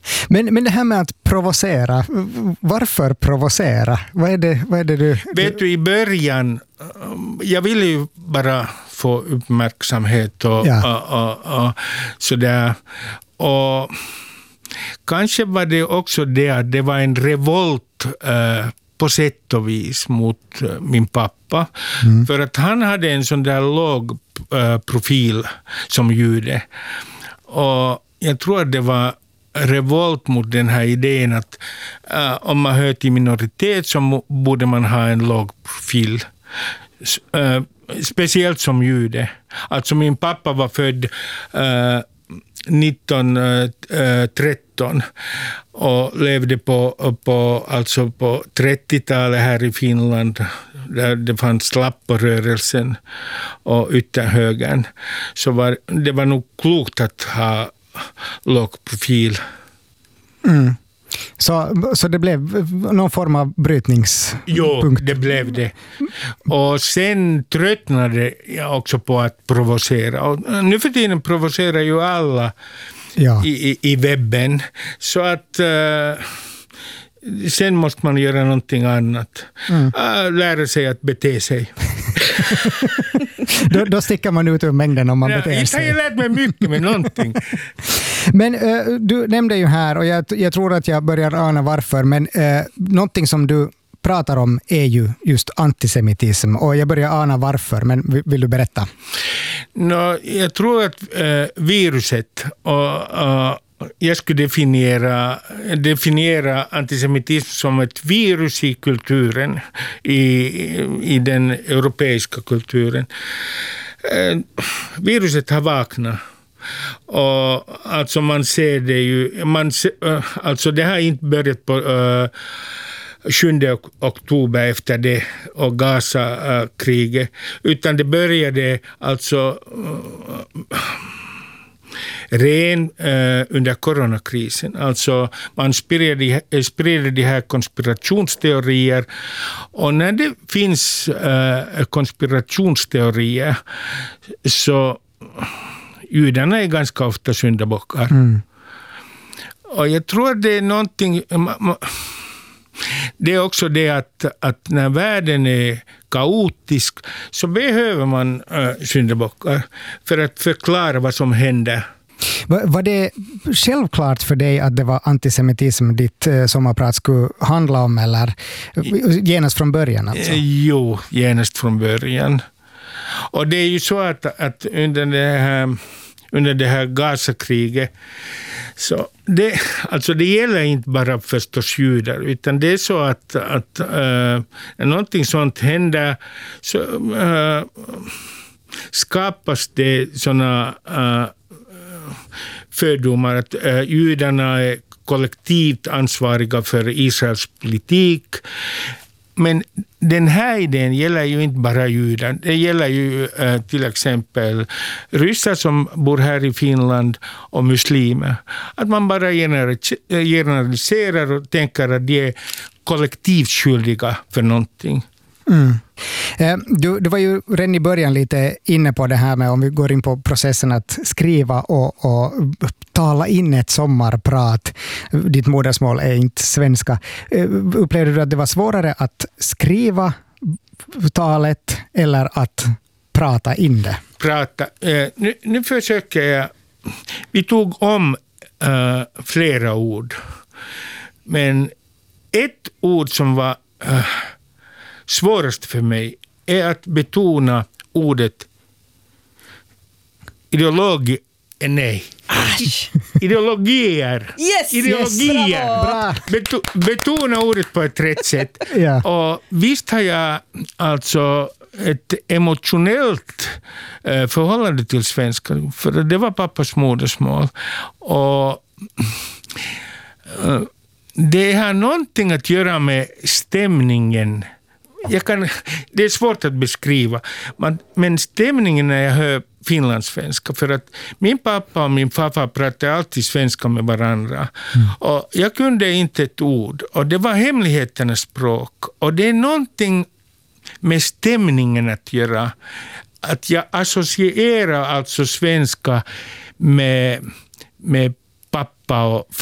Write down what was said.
Men det här med att provocera, varför provocera? Vad är det du... Vet du, i början, jag ville ju bara få uppmärksamhet och sådär. Och kanske var det också det att det var en revolt på sätt och vis mot min pappa. För att han hade en sån där låg profil som jude. Och jag tror att det var revolt mot den här idén att om man hör till minoritet så borde man ha en låg profil. Speciellt som jude. Alltså min pappa var född 1913 och levde på 30-talet här i Finland, där det fanns Lapporörelsen och ytterhögern. Så det var nog klokt att ha låg profil. Så det blev någon form av brytningspunkt? Jo, det blev det. Och sen tröttnade jag också på att provocera. Och nu för tiden provocerar ju alla i webben. Så att sen måste man göra någonting annat. Lära sig att bete sig. då sticker man ut ur mängden om man beter sig. Jag har lärt mig mycket med någonting. Men du nämnde ju här, och jag tror att jag börjar ana varför, men någonting som du pratar om är ju just antisemitism, och jag börjar ana varför, men vill du berätta? Jag tror att viruset och jag skulle definiera antisemitism som ett virus i kulturen, i den europeiska kulturen. Viruset har vaknat. Och alltså man ser det ju, alltså det har inte börjat på 7 oktober efter det och Gaza-kriget, utan det började alltså under coronakrisen. Alltså man sprider de här konspirationsteorier, och när det finns konspirationsteorier så judarna är ganska ofta syndabockar. Och jag tror att det är någonting... Det är också det att när världen är kaotisk så behöver man syndabockar för att förklara vad som händer. Var det självklart för dig att det var antisemitism ditt sommarprat skulle handla om, eller genast från början? Alltså? Jo, genast från början. Och det är ju så att under det här Gaza-kriget, så det gäller inte bara förstås judar, utan det är så att när någonting sånt händer så skapas det såna fördomar att judarna är kollektivt ansvariga för Israels politik. Men den här idén gäller ju inte bara judar. Det gäller ju till exempel ryssar som bor här i Finland och muslimer. Att man bara generaliserar och tänker att de är kollektivt skyldiga för någonting. Du var ju redan i början lite inne på det här med, om vi går in på processen att skriva och tala in ett sommarprat. Ditt modersmål är inte svenska. Upplevde du att det var svårare att skriva talet eller att prata in det? Nu försöker jag. Vi tog om flera ord. Men ett ord som var svårast för mig är att betona ordet ideologi. Nej. Ideologier. Yes, ideologier. Bra. Betona ordet på ett rätt sätt. Ja. Och visst har jag alltså ett emotionellt förhållande till svenska, för det var pappas modersmål. Och det har någonting att göra med stämningen. Det är svårt att beskriva, men stämningen när jag hör finlandssvenska, för att min pappa och min farfar pratade alltid svenska med varandra. Och jag kunde inte ett ord, och det var hemligheternas språk, och det är någonting med stämningen att göra, att jag associerar alltså svenska med pappa och